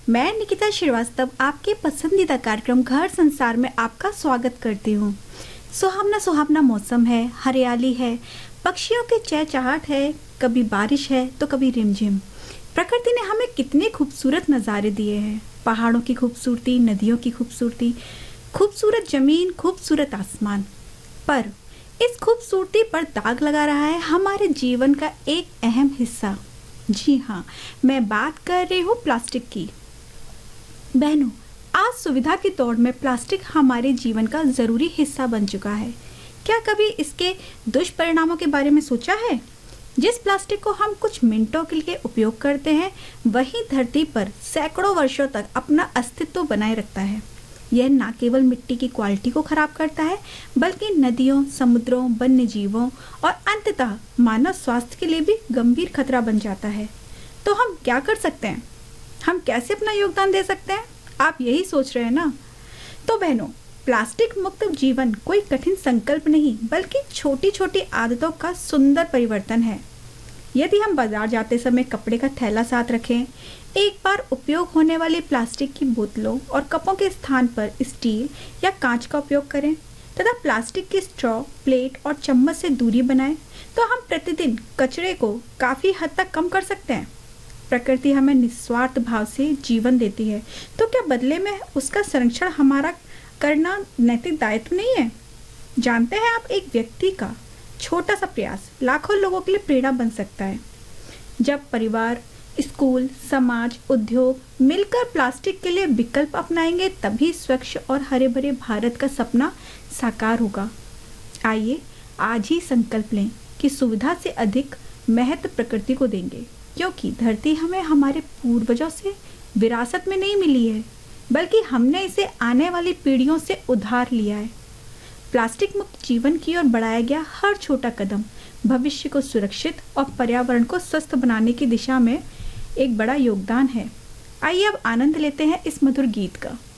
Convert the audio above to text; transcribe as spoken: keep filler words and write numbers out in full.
मैं निकिता श्रीवास्तव आपके पसंदीदा कार्यक्रम घर संसार में आपका स्वागत करती हूँ। सुहावना सुहावना मौसम है, हरियाली है, पक्षियों के चहचहाट है, कभी बारिश है तो कभी रिमझिम। प्रकृति ने हमें कितने खूबसूरत नज़ारे दिए हैं। पहाड़ों की खूबसूरती, नदियों की खूबसूरती, खूबसूरत ज़मीन, खूबसूरत आसमान। पर इस खूबसूरती पर दाग लगा रहा है हमारे जीवन का एक अहम हिस्सा। जी हाँ, मैं बात कर रही हूँ प्लास्टिक की। बहनों, आज सुविधा की दौड़ में प्लास्टिक हमारे जीवन का ज़रूरी हिस्सा बन चुका है। क्या कभी इसके दुष्परिणामों के बारे में सोचा है? जिस प्लास्टिक को हम कुछ मिनटों के लिए उपयोग करते हैं, वही धरती पर सैकड़ों वर्षों तक अपना अस्तित्व बनाए रखता है। यह न केवल मिट्टी की क्वालिटी को खराब करता है, बल्कि नदियों, समुद्रों, वन्य जीवों और अंततः मानव स्वास्थ्य के लिए भी गंभीर खतरा बन जाता है। तो हम क्या कर सकते हैं? हम कैसे अपना योगदान दे सकते हैं? आप यही सोच रहे हैं ना? तो बहनों, प्लास्टिक मुक्त जीवन कोई कठिन संकल्प नहीं, बल्कि छोटी छोटी आदतों का सुंदर परिवर्तन है। यदि हम बाजार जाते समय कपड़े का थैला साथ रखें, एक बार उपयोग होने वाली प्लास्टिक की बोतलों और कपों के स्थान पर स्टील या कांच का उपयोग करें तथा प्लास्टिक की स्ट्रॉ, प्लेट और चम्मच से दूरी बनाएं, तो हम प्रतिदिन कचरे को काफ़ी हद तक कम कर सकते हैं। प्रकृति हमें निस्वार्थ भाव से जीवन देती है, तो क्या बदले में उसका संरक्षण हमारा करना नैतिक दायित्व नहीं है? जानते हैं आप, एक व्यक्ति का छोटा सा प्रयास लाखों लोगों के लिए प्रेरणा बन सकता है। जब परिवार, स्कूल, समाज, उद्योग मिलकर प्लास्टिक के लिए विकल्प अपनाएंगे, तभी स्वच्छ और हरे भरे भारत का सपना साकार होगा। आइए आज ही संकल्प लें कि सुविधा से अधिक महत्व प्रकृति को देंगे, क्योंकि धरती हमें हमारे पूर्वजों से विरासत में नहीं मिली है, बल्कि हमने इसे आने वाली पीढ़ियों से उधार लिया है। प्लास्टिक मुक्त जीवन की ओर बढ़ाया गया हर छोटा कदम भविष्य को सुरक्षित और पर्यावरण को स्वस्थ बनाने की दिशा में एक बड़ा योगदान है। आइए अब आनंद लेते हैं इस मधुर गीत का।